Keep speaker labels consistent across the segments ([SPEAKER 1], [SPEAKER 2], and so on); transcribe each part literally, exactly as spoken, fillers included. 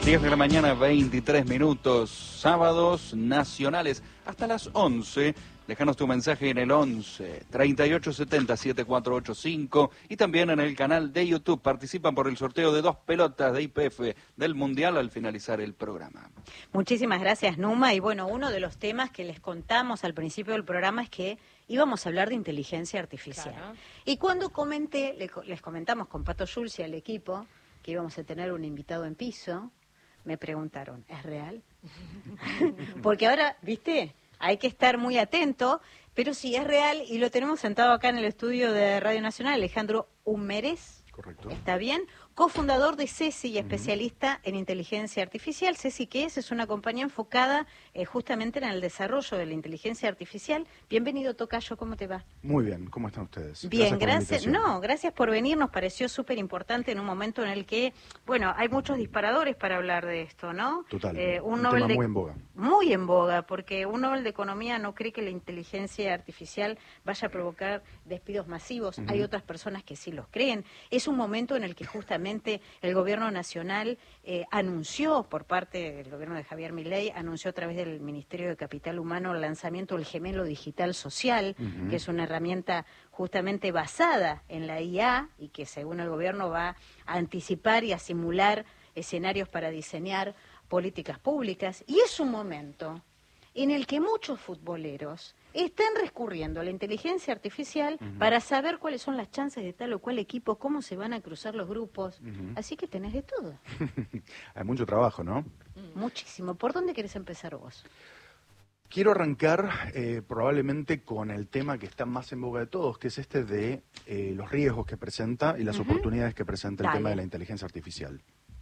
[SPEAKER 1] diez de la mañana, veintitrés minutos, sábados nacionales, hasta las once. Déjanos tu mensaje en el once, treinta y ocho setenta, setenta y cuatro ochenta y cinco y también en el canal de YouTube. Participan por el sorteo de dos pelotas de I P F del Mundial al finalizar el programa.
[SPEAKER 2] Muchísimas gracias, Numa. Y bueno, uno de los temas que les contamos al principio del programa es que íbamos a hablar de inteligencia artificial. Claro. Y cuando comenté, les comentamos con Pato Schulz y al equipo que íbamos a tener un invitado en piso, me preguntaron, ¿es real? Porque ahora, ¿viste? Hay que estar muy atento, pero sí es real y lo tenemos sentado acá en el estudio de Radio Nacional, Alejandro Humérez.
[SPEAKER 3] Correcto.
[SPEAKER 2] ¿Está bien? Cofundador de CESI y especialista uh-huh. en inteligencia artificial. CESI, ¿qué es? Es una compañía enfocada eh, justamente en el desarrollo de la inteligencia artificial. Bienvenido, Tocayo, ¿cómo te va?
[SPEAKER 3] Muy bien, ¿cómo están ustedes?
[SPEAKER 2] Bien, gracias. gracias no, gracias por venir. Nos pareció súper importante en un momento en el que, bueno, hay muchos disparadores para hablar de esto, ¿no?
[SPEAKER 3] Total,
[SPEAKER 2] eh,
[SPEAKER 3] un,
[SPEAKER 2] un
[SPEAKER 3] tema
[SPEAKER 2] Nobel de,
[SPEAKER 3] muy en boga.
[SPEAKER 2] Muy en boga, porque un Nobel de Economía no cree que la inteligencia artificial vaya a provocar despidos masivos. Uh-huh. Hay otras personas que sí los creen. Es un momento en el que justamente el gobierno nacional eh, anunció, por parte del gobierno de Javier Milei, anunció a través del Ministerio de Capital Humano el lanzamiento del Gemelo Digital Social, uh-huh. que es una herramienta justamente basada en la I A y que según el gobierno va a anticipar y a simular escenarios para diseñar políticas públicas. Y es un momento en el que muchos futboleros están recurriendo a la inteligencia artificial uh-huh. para saber cuáles son las chances de tal o cual equipo, cómo se van a cruzar los grupos. Uh-huh. Así que tenés de todo.
[SPEAKER 3] Hay mucho trabajo, ¿no?
[SPEAKER 2] Muchísimo. ¿Por dónde querés empezar vos?
[SPEAKER 3] Quiero arrancar eh, probablemente con el tema que está más en boga de todos, que es este de eh, los riesgos que presenta y las uh-huh. oportunidades que presenta el Dale. tema de la inteligencia artificial.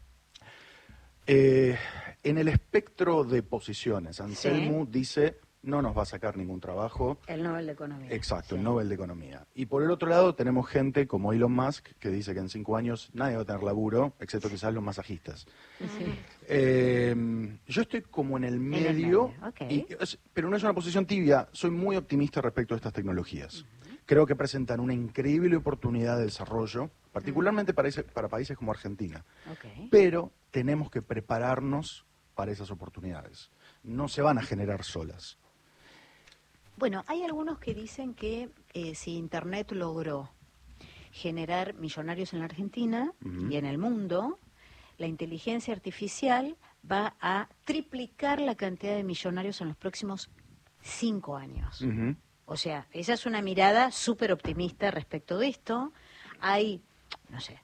[SPEAKER 3] Eh, en el espectro de posiciones, Anselmo sí. dice... no nos va a sacar ningún trabajo.
[SPEAKER 2] El Nobel de Economía.
[SPEAKER 3] Exacto,
[SPEAKER 2] sí.
[SPEAKER 3] el Nobel de Economía. Y por el otro lado tenemos gente como Elon Musk, que dice que en cinco años nadie va a tener laburo, excepto quizás los masajistas. Sí. Eh, yo estoy como en el medio, en el medio. Okay. Y, pero no es una posición tibia, soy muy optimista respecto a estas tecnologías. Uh-huh. Creo que presentan una increíble oportunidad de desarrollo, particularmente uh-huh. para, ese, para países como Argentina. Okay. Pero tenemos que prepararnos para esas oportunidades. No se van a generar solas.
[SPEAKER 2] Bueno, hay algunos que dicen que eh, si Internet logró generar millonarios en la Argentina uh-huh. y en el mundo, la inteligencia artificial va a triplicar la cantidad de millonarios en los próximos cinco años. Uh-huh. O sea, esa es una mirada súper optimista respecto de esto. Hay, no sé,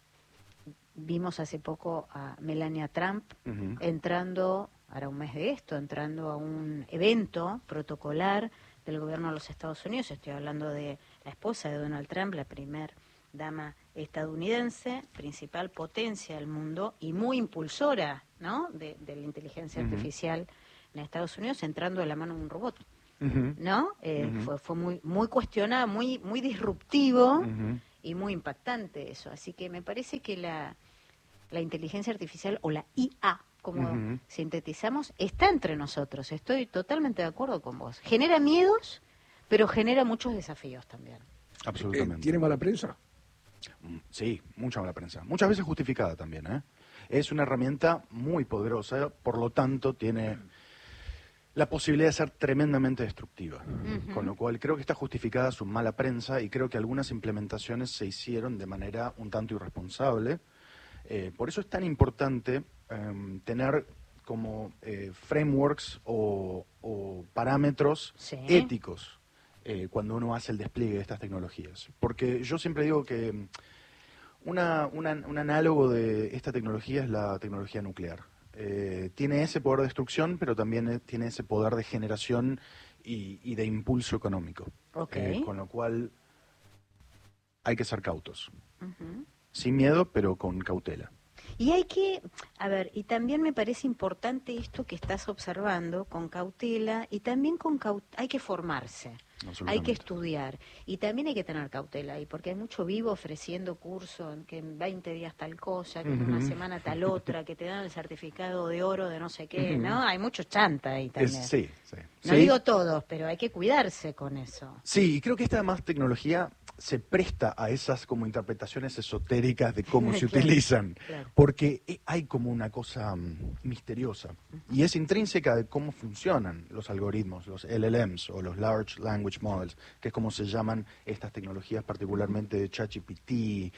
[SPEAKER 2] vimos hace poco a Melania Trump uh-huh. entrando, ahora un mes de esto, entrando a un evento protocolar del gobierno de los Estados Unidos. Estoy hablando de la esposa de Donald Trump, la primer dama estadounidense, principal potencia del mundo y muy impulsora, ¿no?, de, de la inteligencia uh-huh. artificial en Estados Unidos, entrando de la mano de un robot, uh-huh. ¿no? Eh, uh-huh. Fue, fue muy, muy cuestionada, muy, muy disruptivo uh-huh. y muy impactante eso. Así que me parece que la, la inteligencia artificial o la I A, como uh-huh. sintetizamos, está entre nosotros. Estoy totalmente de acuerdo con vos. Genera miedos, pero genera muchos desafíos también.
[SPEAKER 3] Absolutamente.
[SPEAKER 4] Eh, ¿Tiene mala prensa?
[SPEAKER 3] Sí, mucha mala prensa. Muchas veces justificada también, ¿eh? Es una herramienta muy poderosa, por lo tanto tiene la posibilidad de ser tremendamente destructiva. Uh-huh. Con lo cual creo que está justificada su mala prensa y creo que algunas implementaciones se hicieron de manera un tanto irresponsable. Eh, por eso es tan importante eh, tener como eh, frameworks o, o parámetros sí. éticos eh, cuando uno hace el despliegue de estas tecnologías. Porque yo siempre digo que una, una, un análogo de esta tecnología es la tecnología nuclear. Eh, tiene ese poder de destrucción, pero también tiene ese poder de generación y, y de impulso económico.
[SPEAKER 2] Okay.
[SPEAKER 3] Eh, con lo cual hay que ser cautos.
[SPEAKER 2] Uh-huh.
[SPEAKER 3] Sin miedo, pero con cautela.
[SPEAKER 2] Y hay que, a ver, y también me parece importante esto que estás observando, con cautela, y también con cautela, hay que formarse, hay que estudiar, y también hay que tener cautela ahí, porque hay mucho vivo ofreciendo cursos, que en veinte días tal cosa, que uh-huh. en una semana tal otra, que te dan el certificado de oro de no sé qué, uh-huh. ¿no? Hay mucho chanta ahí también.
[SPEAKER 3] Es, sí, sí.
[SPEAKER 2] No
[SPEAKER 3] sí.
[SPEAKER 2] digo todos, pero hay que cuidarse con eso.
[SPEAKER 3] Sí, y creo que esta más tecnología se presta a esas como interpretaciones esotéricas de cómo se
[SPEAKER 2] Claro,
[SPEAKER 3] utilizan,
[SPEAKER 2] claro.
[SPEAKER 3] porque eh, hay como una cosa um, misteriosa, uh-huh. y es intrínseca de cómo funcionan los algoritmos, los L L Ms o los Large Language Models, que es como se llaman estas tecnologías, particularmente de ChatGPT, eh,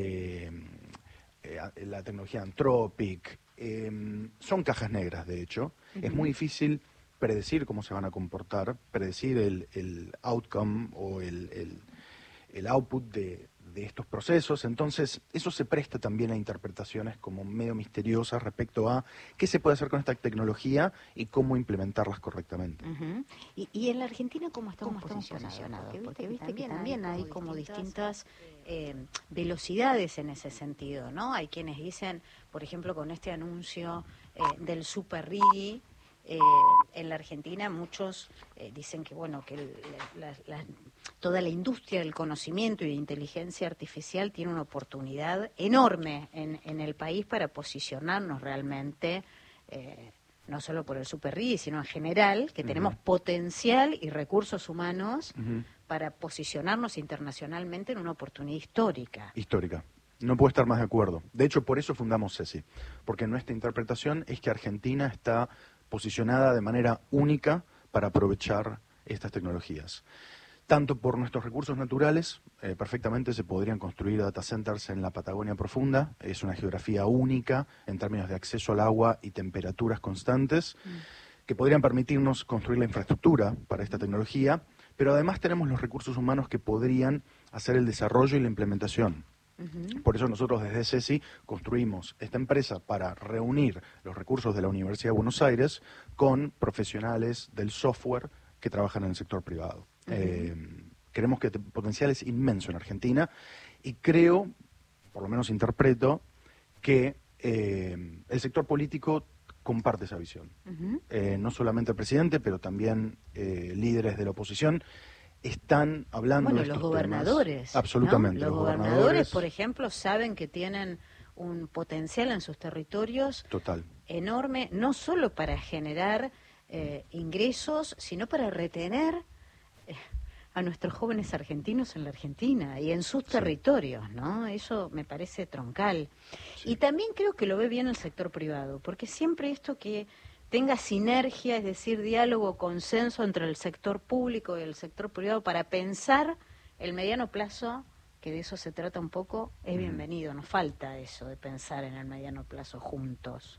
[SPEAKER 3] eh, la tecnología Anthropic, eh, son cajas negras, de hecho. Uh-huh. Es muy difícil predecir cómo se van a comportar, predecir el, el outcome o el... el el output de, de estos procesos. Entonces eso se presta también a interpretaciones como medio misteriosas respecto a qué se puede hacer con esta tecnología y cómo implementarlas correctamente.
[SPEAKER 2] Uh-huh. y, y en la Argentina, ¿cómo estamos, ¿Cómo estamos posicionados? posicionados? Porque viste, Porque viste que, que también hay como distintas eh, velocidades en ese sentido, ¿no? Hay quienes dicen, por ejemplo, con este anuncio eh, del Super R I G I, Eh, en la Argentina muchos eh, dicen que bueno que el, la, la, toda la industria del conocimiento y de inteligencia artificial tiene una oportunidad enorme en, en el país para posicionarnos realmente, eh, no solo por el Super R I G I, sino en general, que uh-huh. tenemos potencial y recursos humanos uh-huh. para posicionarnos internacionalmente en una oportunidad histórica.
[SPEAKER 3] Histórica. No puedo estar más de acuerdo. De hecho, por eso fundamos CESI, porque nuestra interpretación es que Argentina está posicionada de manera única para aprovechar estas tecnologías. Tanto por nuestros recursos naturales, eh, perfectamente se podrían construir data centers en la Patagonia profunda, es una geografía única en términos de acceso al agua y temperaturas constantes, mm. que podrían permitirnos construir la infraestructura para esta tecnología, pero además tenemos los recursos humanos que podrían hacer el desarrollo y la implementación. Uh-huh. Por eso nosotros desde CESI construimos esta empresa para reunir los recursos de la Universidad de Buenos Aires con profesionales del software que trabajan en el sector privado. Uh-huh. Eh, creemos que el potencial es inmenso en Argentina y creo, por lo menos interpreto, que eh, el sector político comparte esa visión. Uh-huh. Eh, no solamente el presidente, pero también eh, líderes de la oposición están hablando
[SPEAKER 2] bueno,
[SPEAKER 3] de estos
[SPEAKER 2] los gobernadores,
[SPEAKER 3] temas. Absolutamente.
[SPEAKER 2] ¿no? Los, los gobernadores, gobernadores, por ejemplo, saben que tienen un potencial en sus territorios
[SPEAKER 3] Total.
[SPEAKER 2] enorme, no solo para generar eh, ingresos, sino para retener eh, a nuestros jóvenes argentinos en la Argentina y en sus sí. territorios, ¿no? Eso me parece troncal. Sí. Y también creo que lo ve bien el sector privado, porque siempre esto que tenga sinergia, es decir, diálogo, consenso entre el sector público y el sector privado para pensar el mediano plazo, que de eso se trata un poco, es bienvenido. Nos falta eso de pensar en el mediano plazo juntos.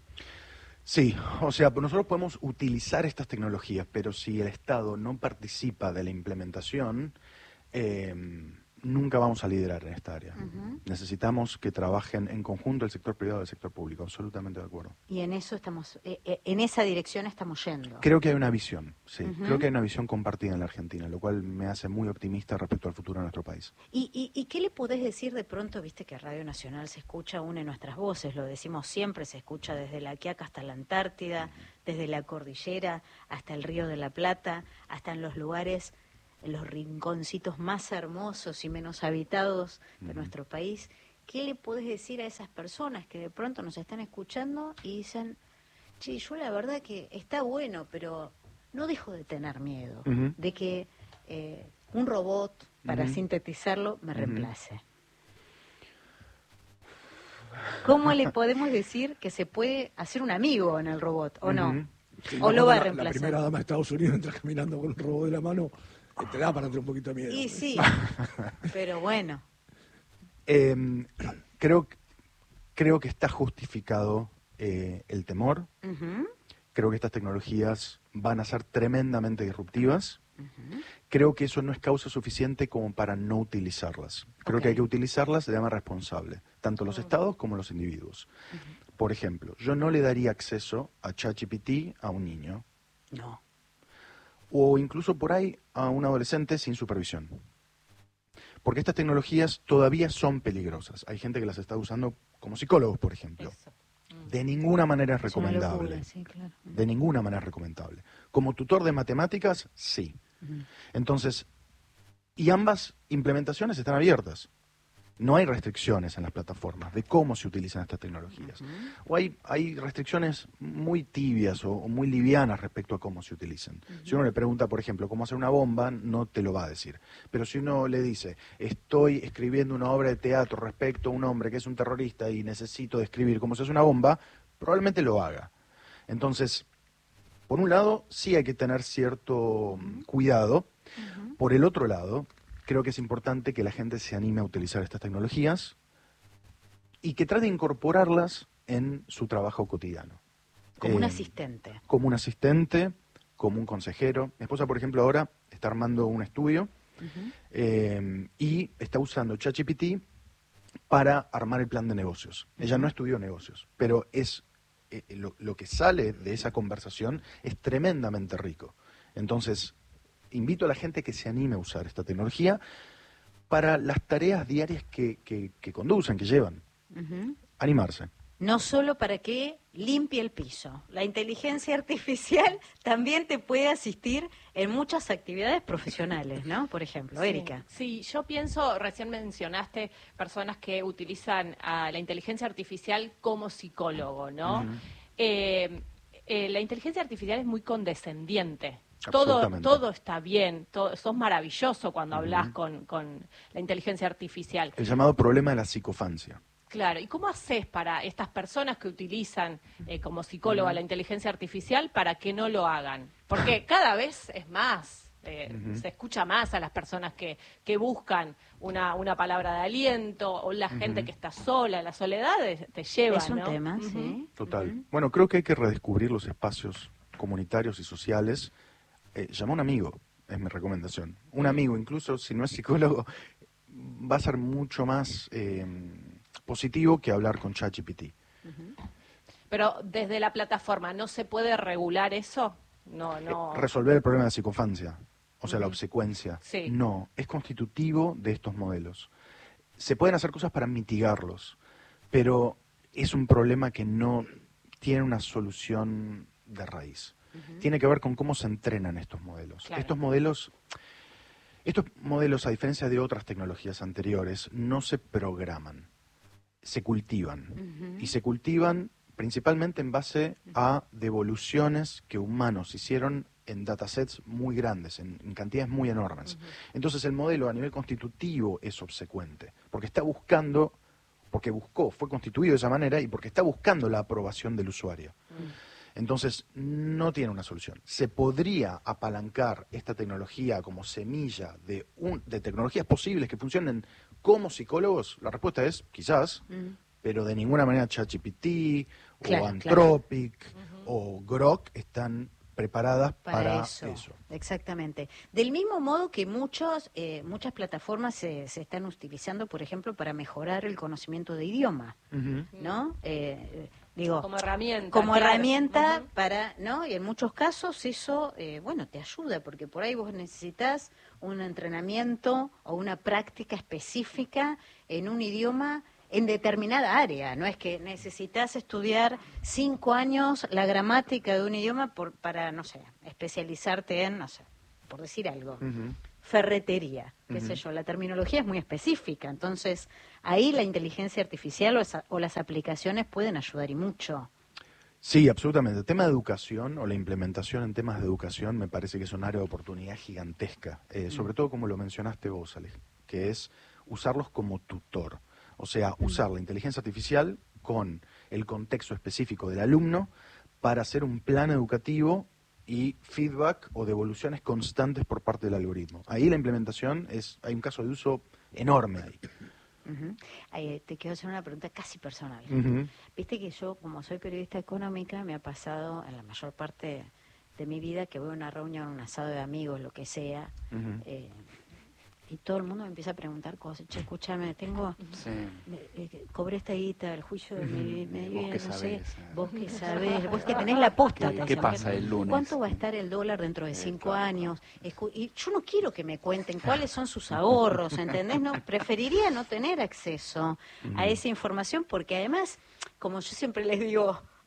[SPEAKER 3] Sí, o sea, nosotros podemos utilizar estas tecnologías, pero si el Estado no participa de la implementación, eh, nunca vamos a liderar en esta área. Uh-huh. Necesitamos que trabajen en conjunto el sector privado y el sector público, absolutamente de acuerdo.
[SPEAKER 2] Y en eso estamos, eh, eh, en esa dirección estamos yendo.
[SPEAKER 3] Creo que hay una visión, sí, uh-huh. creo que hay una visión compartida en la Argentina, lo cual me hace muy optimista respecto al futuro de nuestro país.
[SPEAKER 2] ¿Y, y, y qué le podés decir de pronto? Viste que Radio Nacional se escucha, une nuestras voces, lo decimos siempre, se escucha desde la Quiaca hasta la Antártida, uh-huh. desde la cordillera hasta el Río de la Plata, hasta en los lugares, en los rinconcitos más hermosos y menos habitados de uh-huh. nuestro país. ¿Qué le podés decir a esas personas que de pronto nos están escuchando y dicen, che, yo la verdad que está bueno, pero no dejo de tener miedo uh-huh. de que eh, un robot, para uh-huh. sintetizarlo, me uh-huh. reemplace? ¿Cómo le podemos decir que se puede hacer un amigo en el robot, o uh-huh. no?
[SPEAKER 4] Sí,
[SPEAKER 2] ¿O
[SPEAKER 4] no,
[SPEAKER 2] lo va a
[SPEAKER 4] la,
[SPEAKER 2] reemplazar?
[SPEAKER 4] La primera dama de Estados Unidos entra caminando con un robot de la mano, te da para tener un poquito de miedo.
[SPEAKER 2] Y sí, pero bueno.
[SPEAKER 3] Eh, creo, creo que está justificado eh, el temor. Uh-huh. Creo que estas tecnologías van a ser tremendamente disruptivas. Uh-huh. Creo que eso no es causa suficiente como para no utilizarlas. Creo okay. que hay que utilizarlas de manera responsable, tanto los uh-huh. estados como los individuos. Uh-huh. Por ejemplo, yo no le daría acceso a ChatGPT a un niño.
[SPEAKER 2] No.
[SPEAKER 3] O incluso por ahí a un adolescente sin supervisión. Porque estas tecnologías todavía son peligrosas. Hay gente que las está usando como psicólogos, por ejemplo. Mm. De ninguna manera es recomendable. Locura, sí, claro. De ninguna manera es recomendable. Como tutor de matemáticas, sí. Uh-huh. Entonces, y ambas implementaciones están abiertas. No hay restricciones en las plataformas de cómo se utilizan estas tecnologías. Uh-huh. O hay, hay restricciones muy tibias o, o muy livianas respecto a cómo se utilizan. Uh-huh. Si uno le pregunta, por ejemplo, cómo hacer una bomba, no te lo va a decir. Pero si uno le dice, estoy escribiendo una obra de teatro respecto a un hombre que es un terrorista y necesito describir cómo se hace una bomba, probablemente lo haga. Entonces, por un lado, sí hay que tener cierto uh-huh. cuidado. Uh-huh. Por el otro lado, creo que es importante que la gente se anime a utilizar estas tecnologías y que trate de incorporarlas en su trabajo cotidiano.
[SPEAKER 2] Como
[SPEAKER 3] eh,
[SPEAKER 2] un asistente.
[SPEAKER 3] Como un asistente, como un consejero. Mi esposa, por ejemplo, ahora está armando un estudio uh-huh. eh, y está usando ChatGPT para armar el plan de negocios. Uh-huh. Ella no estudió negocios, pero es eh, lo, lo que sale de esa conversación es tremendamente rico. Entonces, invito a la gente que se anime a usar esta tecnología para las tareas diarias que, que, que conducen, que llevan. Uh-huh. Animarse.
[SPEAKER 2] No solo para que limpie el piso. La inteligencia artificial también te puede asistir en muchas actividades profesionales, ¿no? Por ejemplo,
[SPEAKER 5] sí,
[SPEAKER 2] Erika.
[SPEAKER 5] Sí, yo pienso, recién mencionaste personas que utilizan a la inteligencia artificial como psicólogo, ¿no? Uh-huh. eh, eh, la inteligencia artificial es muy condescendiente. Todo, todo está bien, todo, sos maravilloso cuando hablas uh-huh. con, con la inteligencia artificial.
[SPEAKER 3] El llamado problema de la psicofancia.
[SPEAKER 5] Claro, ¿y cómo haces para estas personas que utilizan eh, como psicóloga uh-huh. la inteligencia artificial para que no lo hagan? Porque cada vez es más, eh, uh-huh. se escucha más a las personas que, que buscan una, una palabra de aliento, o la uh-huh. gente que está sola, la soledad te lleva,
[SPEAKER 2] Es un
[SPEAKER 5] ¿no?
[SPEAKER 2] tema,
[SPEAKER 5] uh-huh.
[SPEAKER 2] sí.
[SPEAKER 3] Total.
[SPEAKER 2] Uh-huh.
[SPEAKER 3] Bueno, creo que hay que redescubrir los espacios comunitarios y sociales. Eh, llama a un amigo, es mi recomendación. Un amigo, incluso si no es psicólogo, va a ser mucho más eh, positivo que hablar con ChatGPT.
[SPEAKER 5] Uh-huh. Pero desde la plataforma, ¿no se puede regular eso? No, no.
[SPEAKER 3] Eh, resolver el problema de psicofancia, o sea, uh-huh. la obsecuencia.
[SPEAKER 5] Sí.
[SPEAKER 3] No, es constitutivo de estos modelos. Se pueden hacer cosas para mitigarlos, pero es un problema que no tiene una solución de raíz. Uh-huh. Tiene que ver con cómo se entrenan estos modelos. Claro. Estos modelos, estos modelos, a diferencia de otras tecnologías anteriores, no se programan, se cultivan. Uh-huh. Y se cultivan principalmente en base a devoluciones que humanos hicieron en datasets muy grandes, en, en cantidades muy enormes. Uh-huh. Entonces el modelo a nivel constitutivo es obsecuente, porque está buscando, porque buscó, fue constituido de esa manera y porque está buscando la aprobación del usuario. Uh-huh. Entonces, no tiene una solución. ¿Se podría apalancar esta tecnología como semilla de, un, de tecnologías posibles que funcionen como psicólogos? La respuesta es, quizás, mm. pero de ninguna manera ChatGPT
[SPEAKER 2] claro,
[SPEAKER 3] o Anthropic
[SPEAKER 2] claro.
[SPEAKER 3] uh-huh. o Grok están preparadas para,
[SPEAKER 2] para eso.
[SPEAKER 3] eso.
[SPEAKER 2] Exactamente. Del mismo modo que muchos, eh, muchas plataformas se, se están utilizando, por ejemplo, para mejorar el conocimiento de idioma, uh-huh. ¿no? Eh, digo,
[SPEAKER 5] como herramienta.
[SPEAKER 2] Como
[SPEAKER 5] claro.
[SPEAKER 2] herramienta
[SPEAKER 5] uh-huh.
[SPEAKER 2] para, ¿no? Y en muchos casos eso, eh, bueno, te ayuda, porque por ahí vos necesitas un entrenamiento o una práctica específica en un idioma en determinada área. No es que necesitas estudiar cinco años la gramática de un idioma por, para, no sé, especializarte en, no sé, por decir algo, uh-huh. ferretería, qué uh-huh. sé yo. La terminología es muy específica, entonces ahí la inteligencia artificial o, esa, o las aplicaciones pueden ayudar y mucho.
[SPEAKER 3] Sí, absolutamente. El tema de educación o la implementación en temas de educación me parece que es un área de oportunidad gigantesca, eh, sobre uh-huh. todo como lo mencionaste vos, Alex, que es usarlos como tutor. O sea, usar la inteligencia artificial con el contexto específico del alumno para hacer un plan educativo y feedback o devoluciones constantes por parte del algoritmo. Ahí la implementación es, hay un caso de uso enorme ahí.
[SPEAKER 2] Uh-huh. Ay, te quiero hacer una pregunta casi personal.
[SPEAKER 3] Uh-huh.
[SPEAKER 2] Viste que yo, como soy periodista económica, me ha pasado en la mayor parte de mi vida que voy a una reunión, un asado de amigos, lo que sea, uh-huh. eh, y todo el mundo me empieza a preguntar cosas. Che, escúchame, tengo, sí. eh, eh, cobré esta guita, el juicio de mi, mi vida, no sé, vos que sabés, vos que tenés la posta.
[SPEAKER 1] ¿Qué, ¿qué pasa el lunes?
[SPEAKER 2] ¿Cuánto va a estar el dólar dentro de cinco eh, claro. años? Escu y yo no quiero que me cuenten cuáles son sus ahorros, ¿entendés? No, preferiría no tener acceso uh-huh. a esa información porque además, como yo siempre les digo,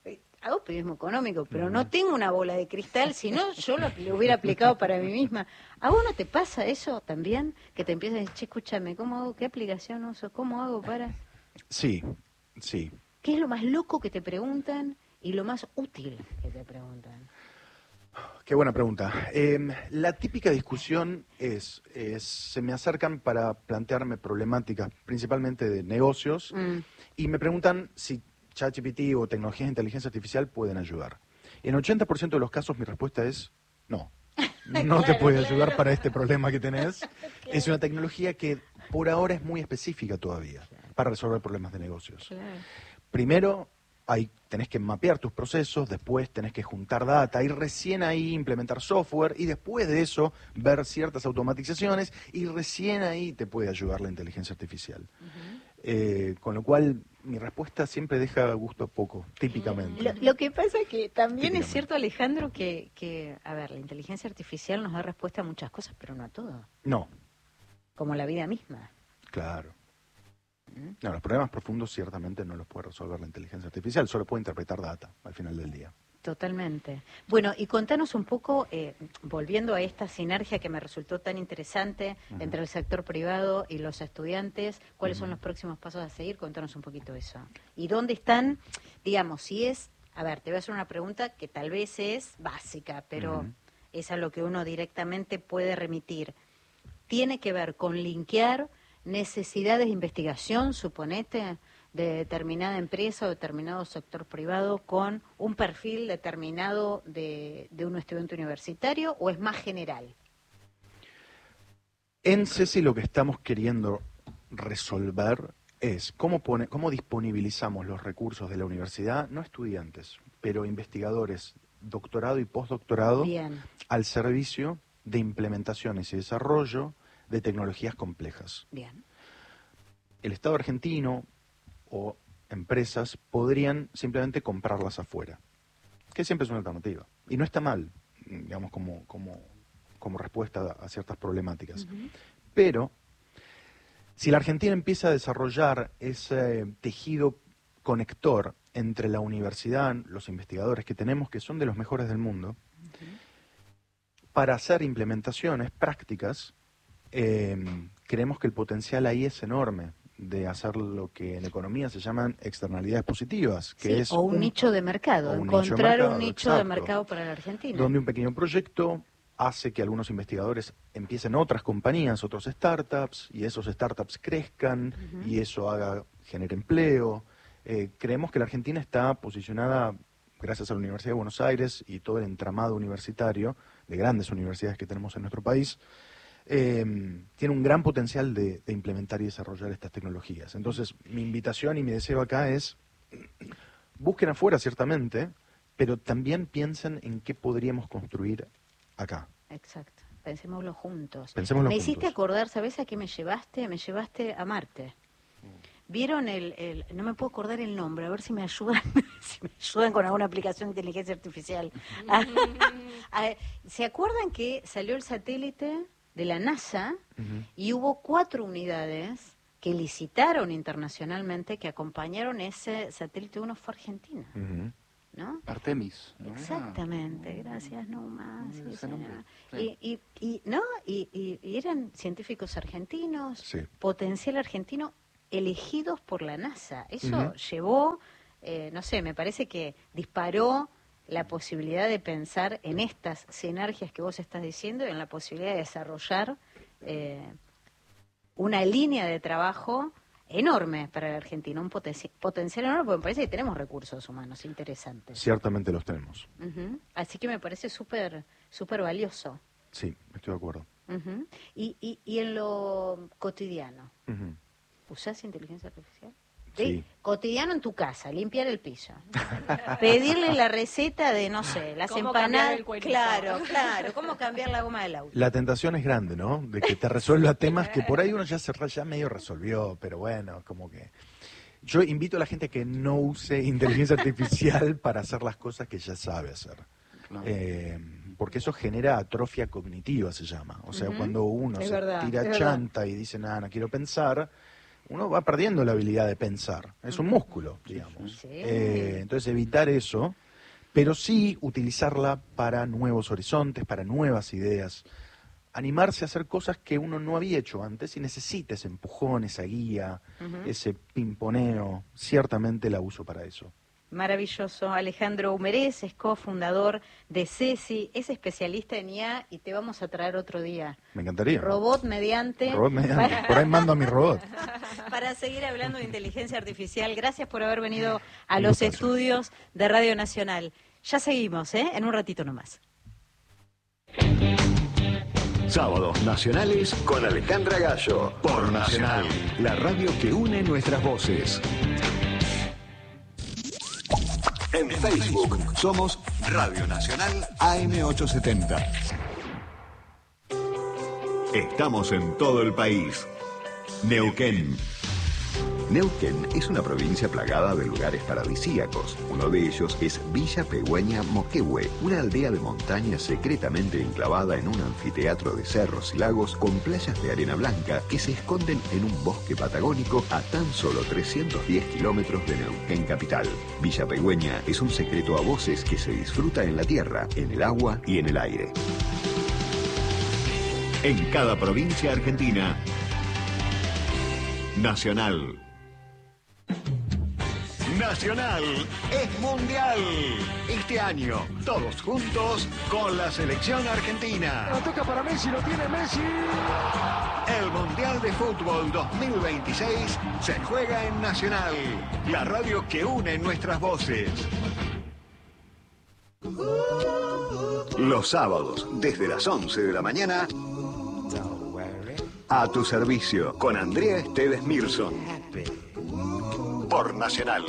[SPEAKER 2] hago periodismo económico, pero no tengo una bola de cristal, si no yo lo, lo hubiera aplicado para mí misma. ¿A vos no te pasa eso también? Que te empiezas a decir, che, escúchame, ¿cómo hago? ¿Qué aplicación uso? ¿Cómo hago para...?
[SPEAKER 3] Sí, sí.
[SPEAKER 2] ¿Qué es lo más loco que te preguntan y lo más útil que te preguntan?
[SPEAKER 3] Qué buena pregunta. Eh, la típica discusión es, es, se me acercan para plantearme problemáticas, principalmente de negocios,
[SPEAKER 2] Mm.
[SPEAKER 3] y me preguntan si ChatGPT o tecnologías de inteligencia artificial pueden ayudar. En ochenta por ciento de los casos mi respuesta es no. No te puede ayudar para este problema que tenés. Es una tecnología que por ahora es muy específica todavía para resolver problemas de negocios.
[SPEAKER 2] Claro.
[SPEAKER 3] Primero, hay, tenés que mapear tus procesos, después tenés que juntar data y recién ahí implementar software y después de eso ver ciertas automatizaciones y recién ahí te puede ayudar la inteligencia artificial. Uh-huh. eh, con lo cual mi respuesta siempre deja gusto a poco, típicamente.
[SPEAKER 2] Lo, lo que pasa es que también es cierto, Alejandro, que, que, a ver, la inteligencia artificial nos da respuesta a muchas cosas, pero no a todo.
[SPEAKER 3] No.
[SPEAKER 2] Como la vida misma.
[SPEAKER 3] Claro. No, los problemas profundos ciertamente no los puede resolver la inteligencia artificial, solo puede interpretar data al final del día.
[SPEAKER 2] Totalmente. Bueno, y contanos un poco, eh, volviendo a esta sinergia que me resultó tan interesante uh-huh. entre el sector privado y los estudiantes, ¿cuáles uh-huh. son los próximos pasos a seguir? Contanos un poquito eso. ¿Y dónde están, digamos, si es, a ver, te voy a hacer una pregunta que tal vez es básica, pero uh-huh. es a lo que uno directamente puede remitir. Tiene que ver con linkear necesidades de investigación, suponete, de determinada empresa o determinado sector privado con un perfil determinado de, de un estudiante universitario, o es más general?
[SPEAKER 3] En Ceci lo que estamos queriendo resolver es cómo, pone, cómo disponibilizamos los recursos de la universidad, no estudiantes, pero investigadores, doctorado y postdoctorado,
[SPEAKER 2] Bien.
[SPEAKER 3] al servicio de implementaciones y desarrollo de tecnologías complejas.
[SPEAKER 2] Bien.
[SPEAKER 3] El Estado argentino o empresas podrían simplemente comprarlas afuera, que siempre es una alternativa. Y no está mal, digamos, como, como, como respuesta a ciertas problemáticas. Uh-huh. Pero, si la Argentina empieza a desarrollar ese tejido conector entre la universidad, los investigadores que tenemos, que son de los mejores del mundo, uh-huh. para hacer implementaciones prácticas, eh, creemos que el potencial ahí es enorme de hacer lo que en economía se llaman externalidades positivas, que
[SPEAKER 2] sí,
[SPEAKER 3] es
[SPEAKER 2] o un, un nicho de mercado,
[SPEAKER 3] un
[SPEAKER 2] encontrar
[SPEAKER 3] nicho de mercado,
[SPEAKER 2] un nicho
[SPEAKER 3] exacto,
[SPEAKER 2] de mercado para la Argentina.
[SPEAKER 3] Donde un pequeño proyecto hace que algunos investigadores empiecen otras compañías, otros startups, y esos startups crezcan, uh-huh. y eso haga, genere empleo. Eh, creemos que la Argentina está posicionada, gracias a la Universidad de Buenos Aires y todo el entramado universitario de grandes universidades que tenemos en nuestro país, Eh, tiene un gran potencial de, de implementar y desarrollar estas tecnologías. Entonces, mi invitación y mi deseo acá es, busquen afuera ciertamente, pero también piensen en qué podríamos construir acá.
[SPEAKER 2] Exacto, pensémoslo juntos.
[SPEAKER 3] Pensémoslo
[SPEAKER 2] me
[SPEAKER 3] juntos.
[SPEAKER 2] hiciste acordar, ¿sabes a qué me llevaste? Me llevaste a Marte. ¿Vieron el, el, no me puedo acordar el nombre, a ver si me ayudan, si me ayudan con alguna aplicación de inteligencia artificial? ¿Se acuerdan que salió el satélite de la NASA uh-huh. y hubo cuatro unidades que licitaron internacionalmente que acompañaron ese satélite? Uno fue Argentina, uh-huh. ¿no?
[SPEAKER 1] Artemis, ¿no?
[SPEAKER 2] Exactamente, gracias, no más.
[SPEAKER 1] Sí,
[SPEAKER 2] sí,
[SPEAKER 1] sí.
[SPEAKER 2] Y, y, y, ¿no? Y, y, y eran científicos argentinos,
[SPEAKER 3] sí.
[SPEAKER 2] potencial argentino, elegidos por la NASA. Eso uh-huh. llevó, eh, no sé, me parece que disparó la posibilidad de pensar en estas sinergias que vos estás diciendo y en la posibilidad de desarrollar eh, una línea de trabajo enorme para la Argentina, un poten- potencial enorme, porque me parece que tenemos recursos humanos interesantes.
[SPEAKER 3] Ciertamente los tenemos.
[SPEAKER 2] Uh-huh. Así que me parece súper súper valioso.
[SPEAKER 3] Sí, estoy de acuerdo.
[SPEAKER 2] Uh-huh. Y, y, y en lo cotidiano,
[SPEAKER 3] uh-huh.
[SPEAKER 2] ¿usás inteligencia artificial?
[SPEAKER 3] Sí.
[SPEAKER 2] Cotidiano en tu casa, limpiar el piso. Pedirle la receta de, no sé, las
[SPEAKER 5] ¿Cómo
[SPEAKER 2] empanadas.
[SPEAKER 5] cambiar el
[SPEAKER 2] Claro, claro. ¿Cómo cambiar la goma del auto?
[SPEAKER 3] La tentación es grande, ¿no? De que te resuelva temas que por ahí uno ya se ya medio resolvió, pero bueno, como que... Yo invito a la gente que no use inteligencia artificial para hacer las cosas que ya sabe hacer. No. Eh, porque eso genera atrofia cognitiva, se llama. O sea, uh-huh. cuando uno
[SPEAKER 2] es
[SPEAKER 3] se
[SPEAKER 2] verdad,
[SPEAKER 3] tira chanta y dice, nada, no quiero pensar... uno va perdiendo la habilidad de pensar. Es un músculo, digamos.
[SPEAKER 2] Sí.
[SPEAKER 3] Eh, entonces, evitar eso. pero sí utilizarla para nuevos horizontes, para nuevas ideas, animarse a hacer cosas que uno no había hecho antes y necesita ese empujón, esa guía, uh-huh. ese pimponeo. Ciertamente la uso para eso.
[SPEAKER 2] Maravilloso. Alejandro Humerés es cofundador de Ceci, es especialista en I A y te vamos a traer otro día.
[SPEAKER 3] Me encantaría.
[SPEAKER 2] Robot mediante.
[SPEAKER 3] Robot mediante. Para... Por ahí mando a mi robot.
[SPEAKER 2] Para seguir hablando de inteligencia artificial. Gracias por haber venido a los estudios de Radio Nacional. Ya seguimos, ¿eh? En un ratito nomás.
[SPEAKER 6] Sábados Nacionales con Alejandra Gallo. Por Nacional, la radio que une nuestras voces. En Facebook somos Radio Nacional A M ochocientos setenta. Estamos en todo el país. Neuquén. Neuquén es una provincia plagada de lugares paradisíacos. Uno de ellos es Villa Pegüeña Moquehue, una aldea de montaña secretamente enclavada en un anfiteatro de cerros y lagos con playas de arena blanca que se esconden en un bosque patagónico a tan solo trescientos diez kilómetros de Neuquén capital. Villa Pegüeña es un secreto a voces que se disfruta en la tierra, en el agua y en el aire. En cada provincia argentina, Nacional. Nacional es mundial. Este año, todos juntos con la selección argentina.
[SPEAKER 4] La toca para Messi, lo tiene Messi.
[SPEAKER 6] El Mundial de Fútbol dos mil veintiséis se juega en Nacional, la radio que une nuestras voces. Los sábados, desde las once de la mañana, a tu servicio, con Andrea Esteves Mirson. Por Nacional.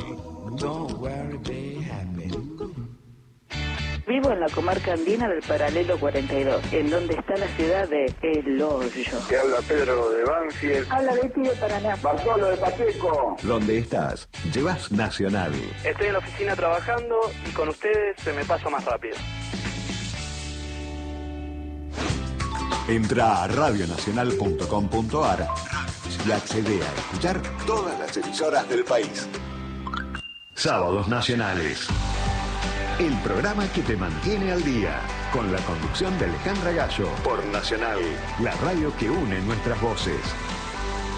[SPEAKER 7] Vivo en la comarca andina del Paralelo cuarenta y dos, en donde está la ciudad de El Hoyo.
[SPEAKER 8] Te habla Pedro de Banfield.
[SPEAKER 7] Habla Betty de Paraná.
[SPEAKER 8] Bartolo de Pacheco.
[SPEAKER 6] ¿Dónde estás? Llevas Nacional.
[SPEAKER 9] Estoy en la oficina trabajando y con ustedes se me pasa más rápido.
[SPEAKER 6] Entra a radio nacional punto com punto a r y accede a escuchar todas las emisoras del país. Sábados Nacionales. El programa que te mantiene al día. Con la conducción de Alejandra Gallo. Por Nacional, la radio que une nuestras voces.